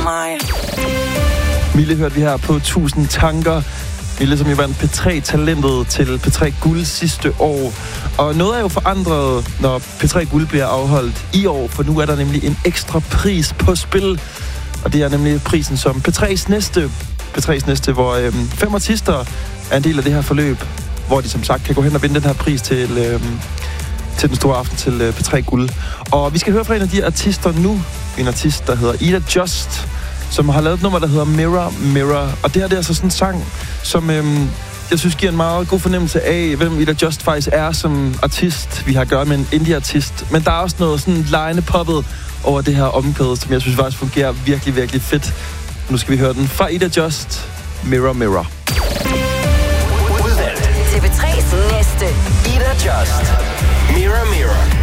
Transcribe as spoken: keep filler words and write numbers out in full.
mig. Mille hørte vi her på tusind tanker. Mille, som jo vandt P tre-talentet til P tre Guld sidste år. Og noget er jo forandret, når P tre Guld bliver afholdt i år, for nu er der nemlig en ekstra pris på spil. Og det er nemlig prisen som P tre's næste, P tre's næste, hvor øhm, fem artister er en del af det her forløb, hvor de som sagt kan gå hen og vinde den her pris til, øhm, til den store aften til øh, P tre Guld. Og vi skal høre fra en af de artister nu. En artist, der hedder Ida Just, som har lavet et nummer, der hedder Mirror, Mirror. Og det her det er altså sådan en sang, som øhm, jeg synes giver en meget god fornemmelse af, hvem Ida Just faktisk er som artist. Vi har at gøre med en indie-artist. Men der er også noget sådan lejende-poppet over det her omkvæd, som jeg synes faktisk fungerer virkelig, virkelig fedt. Nu skal vi høre den fra Ida Just, Mirror, Mirror. Udvalgt til P tre's næste Ida Just, Mirror, Mirror.